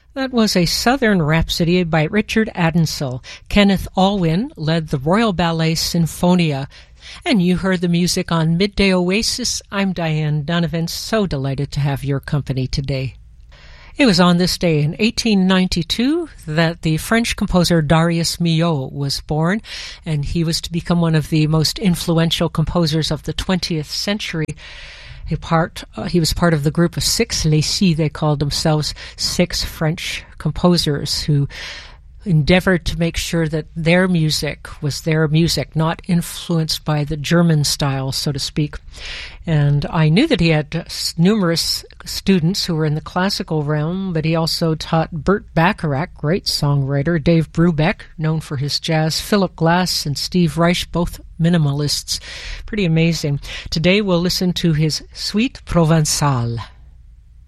That was a Southern Rhapsody by Richard Addinsell. Kenneth Alwyn led the Royal Ballet Sinfonia. And you heard the music on Midday Oasis. I'm Diane Donovan, so delighted to have your company today. It was on this day in 1892 that the French composer Darius Milhaud was born, and he was to become one of the most influential composers of the 20th century. He was part of the group of six, Les Six, they called themselves, six French composers who endeavored to make sure that their music was their music, not influenced by the German style, so to speak. And I knew that he had numerous students who were in the classical realm, but he also taught Burt Bacharach, great songwriter, Dave Brubeck, known for his jazz, Philip Glass and Steve Reich, both minimalists. Pretty amazing. Today we'll listen to his Suite Provençale.